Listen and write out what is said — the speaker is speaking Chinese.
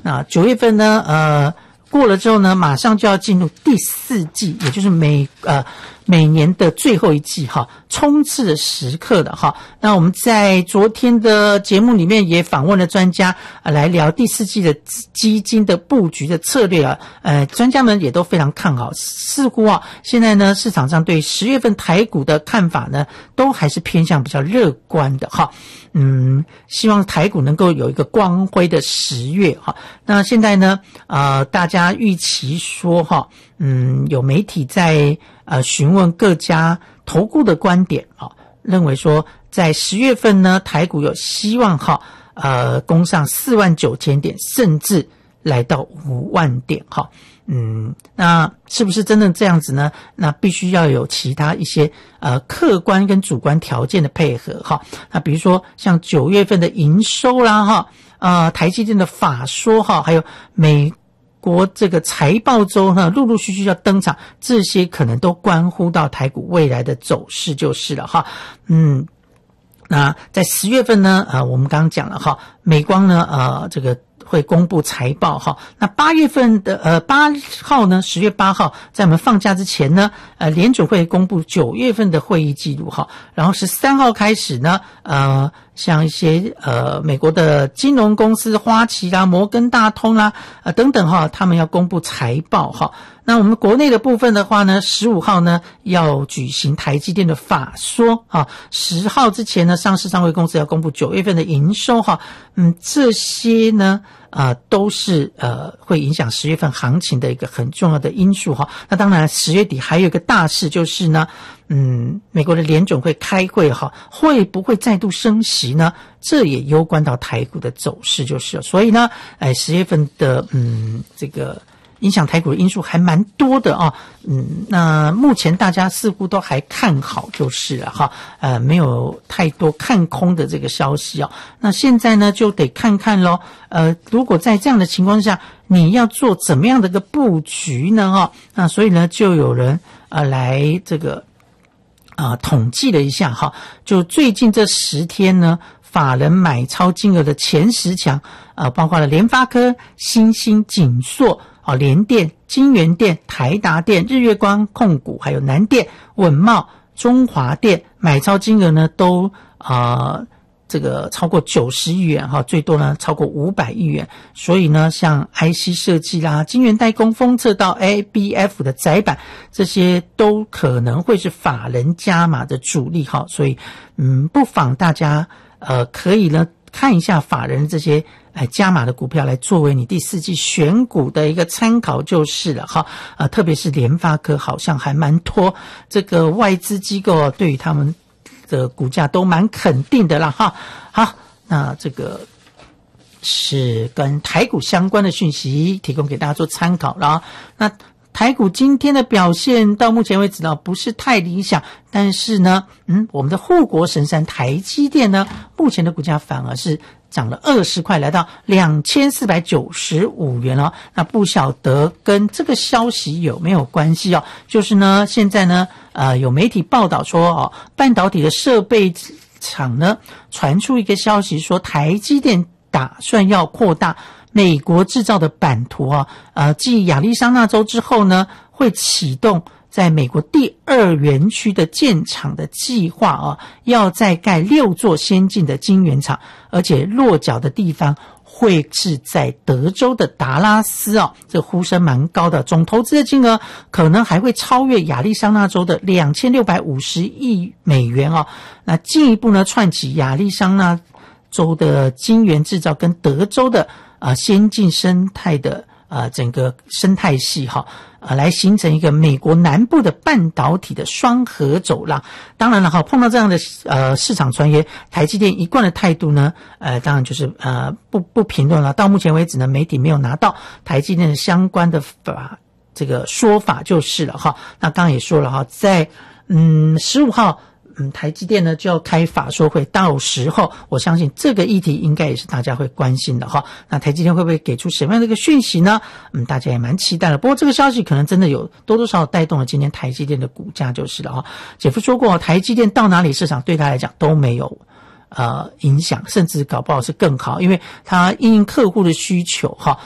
那9月份呢过了之后呢，马上就要进入第4季，也就是每年的最后一季哈，冲刺的时刻的哈。那我们在昨天的节目里面也访问了专家来聊第4季的基金的布局的策略啊。专家们也都非常看好，似乎现在呢市场上对10月份台股的看法呢都还是偏向比较乐观的哈。希望台股能够有一个光辉的10月哈。那现在呢大家预期说哈，有媒体在询问各家投顾的观点认为说在10月份呢台股有希望攻上49000点，甚至来到5万点哈。那是不是真的这样子呢？那必须要有其他一些客观跟主观条件的配合哈。那比如说像9月份的营收啦哈，台积电的法说哈，还有美国这个财报周呢陆陆续续要登场，这些可能都关乎到台股未来的走势就是了哈。那在10月份呢我们刚刚讲了哈，美光呢这个会公布财报哈。那8月份的8号呢，10月8号在我们放假之前呢联准会公布9月份的会议记录哈。然后13号开始呢像一些美国的金融公司花旗啦、摩根大通啦等等哈，他们要公布财报哈。那我们国内的部分的话呢，15号呢要举行台积电的法说10号之前呢，上市上柜公司要公布9月份的营收哈。这些呢都是会影响10月份行情的一个很重要的因素哈。那当然10月底还有一个大事就是呢美国的联准会开会哈，会不会再度升息呢？这也攸关到台股的走势就是了。所以呢10月份的这个影响台股的因素还蛮多的那目前大家似乎都还看好就是了哈，没有太多看空的这个消息那现在呢就得看看咯如果在这样的情况下，你要做怎么样的一个布局呢那所以呢就有人来这个统计了一下哈，就最近这10天呢法人买超金额的前10强包括了联发科、新兴、景硕联电、金源电、台达电、日月光控股，还有南电、稳懋、中华电，买超金额呢都这个超过90亿元最多呢超过500亿元。所以呢像 IC 设计啦、晶圆代工、封测到 ABF 的载板，这些都可能会是法人加码的主力所以不妨大家可以呢看一下法人这些加码的股票，来作为你第4季选股的一个参考就是了特别是联发科好像还蛮多这个外资机构对于他们的股价都蛮肯定的啦好，那这个是跟台股相关的讯息提供给大家做参考了那台股今天的表现到目前为止不是太理想，但是呢我们的护国神山台积电呢目前的股价反而是涨了20块，来到2495元那不晓得跟这个消息有没有关系就是呢现在呢有媒体报道说半导体的设备厂呢传出一个消息说台积电打算要扩大美国制造的版图继亚利桑那州之后呢会启动在美国第2园区的建厂的计划要再盖6座先进的晶圆厂，而且落脚的地方会是在德州的达拉斯这呼声蛮高的，总投资的金额可能还会超越亚利桑那州的2650亿美元那进一步呢串起亚利桑那州的晶圆制造跟德州的先进生态的整个生态系来形成一个美国南部的半导体的双核走廊。当然了碰到这样的市场传言，台积电一贯的态度呢当然就是不评论了。到目前为止呢，媒体没有拿到台积电的相关的这个说法就是了那刚刚也说了在15号台积电呢就要开法说会，到时候我相信这个议题应该也是大家会关心的那台积电会不会给出什么样的一个讯息呢？大家也蛮期待的。不过这个消息可能真的有多多少少带动了今天台积电的股价就是了姐夫说过，台积电到哪里市场对他来讲都没有影响，甚至搞不好是更好，因为他因应客户的需求